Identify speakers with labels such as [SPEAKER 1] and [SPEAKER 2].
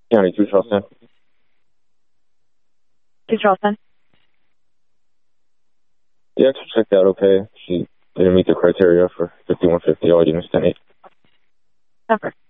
[SPEAKER 1] County 2 Charleston.
[SPEAKER 2] 2 Charleston.
[SPEAKER 1] The extra checked out okay. She didn't meet the criteria for 5150. All units 10-8.
[SPEAKER 2] Number.